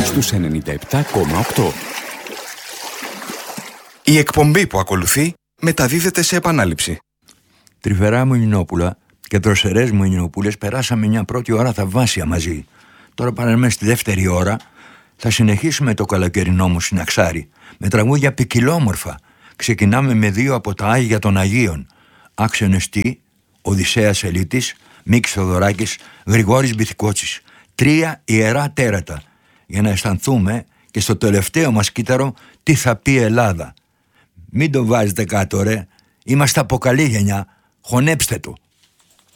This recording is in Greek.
στους 97,8. Η εκπομπή που ακολουθεί μεταδίδεται σε επανάληψη. Τρυφερά μου Ελληνόπουλα και δροσερές μου Ελληνοπούλες, περάσαμε μια πρώτη ώρα θαυμάσια μαζί. Τώρα πάμε στη δεύτερη ώρα. Θα συνεχίσουμε το καλοκαιρινό μου συναξάρι με τραγούδια ποικιλόμορφα. Ξεκινάμε με 2 από τα Άγια των Αγίων. Άξιονες-τι, Οδυσσέας Ελίτης, Μίκης Θοδωράκης, Γρηγόρης Μπιθικότσης. 3 ιερά τέρατα για να αισθανθούμε και στο τελευταίο μας κύτταρο τι θα πει η Ελλάδα. Μην το βάζετε κάτω ρε, είμαστε από καλή γενιά, χωνέψτε το.